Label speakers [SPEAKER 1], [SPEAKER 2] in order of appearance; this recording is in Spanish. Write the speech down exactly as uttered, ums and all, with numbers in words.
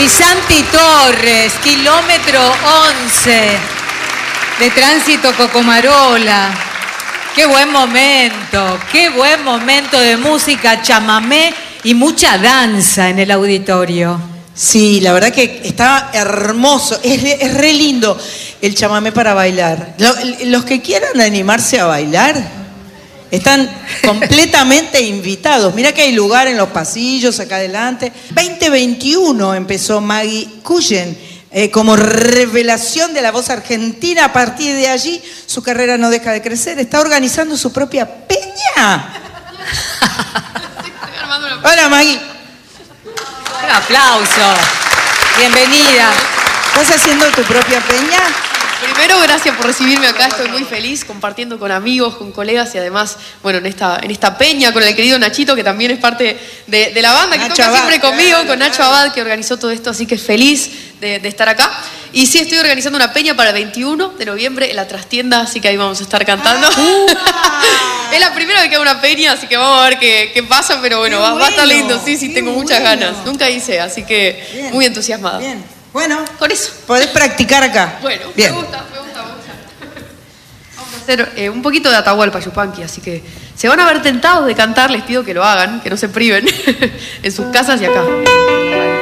[SPEAKER 1] Y Santi Torres, kilómetro once de Tránsito Cocomarola. Qué buen momento, qué buen momento de música, chamamé y mucha danza en el auditorio.
[SPEAKER 2] Sí, la verdad que está hermoso, es, es re lindo el chamamé para bailar. Los que quieran animarse a bailar están completamente invitados. Mirá que hay lugar en los pasillos, acá adelante. veinte veintiuno empezó Maggie Cullen eh, como revelación de la voz argentina. A partir de allí, su carrera no deja de crecer. Está organizando su propia peña. Hola, Maggie.
[SPEAKER 1] Un aplauso. Bienvenida.
[SPEAKER 2] ¿Estás haciendo tu propia peña?
[SPEAKER 3] Primero, gracias por recibirme acá, estoy muy feliz compartiendo con amigos, con colegas y además, bueno, en esta, en esta peña con el querido Nachito, que también es parte de, de la banda, que
[SPEAKER 2] Nacho
[SPEAKER 3] toca
[SPEAKER 2] Abad,
[SPEAKER 3] siempre conmigo,
[SPEAKER 2] claro,
[SPEAKER 3] con Nacho
[SPEAKER 2] claro.
[SPEAKER 3] Abad, que organizó todo esto, así que feliz de, de estar acá. Y sí, estoy organizando una peña para el veintiuno de noviembre en la trastienda, así que ahí vamos a estar cantando.
[SPEAKER 2] Ah,
[SPEAKER 3] Es la primera vez que hago una peña, así que vamos a ver qué, qué pasa, pero bueno, va, va a estar lindo, sí, sí, tengo muchas
[SPEAKER 2] bueno.
[SPEAKER 3] ganas. Nunca hice, así que
[SPEAKER 2] Bien,
[SPEAKER 3] muy entusiasmada.
[SPEAKER 2] Bien, bueno,
[SPEAKER 3] Con eso.
[SPEAKER 2] podés practicar acá.
[SPEAKER 3] Bueno,
[SPEAKER 2] bien.
[SPEAKER 3] me gusta, me gusta, me gusta. Vamos a hacer eh, un poquito de Atahualpa Yupanqui, así que se van a ver tentados de cantar, les pido que lo hagan, que no se priven en sus casas y acá.